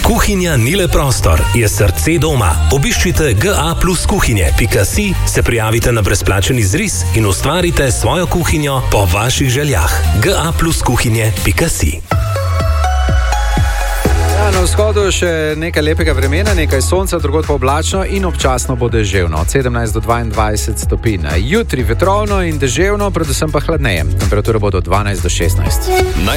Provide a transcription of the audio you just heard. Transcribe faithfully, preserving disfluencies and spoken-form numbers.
Kuhinja ni le prostor, je srce doma. Obiščite g a plus kuhinje pika si, se prijavite na brezplačen izris in ustvarite svojo kuhinjo po vaših željah. g a plus kuhinje pika si. Na vzhodu še nekaj lepega vremena, nekaj sonca, drugod pa oblačno in občasno bo deževno. Od sedemnajst do dvaindvajset stopinj. Jutri vetrovno in deževno, predvsem pa hladneje. Temperature bodo od dvanajst do šestnajst.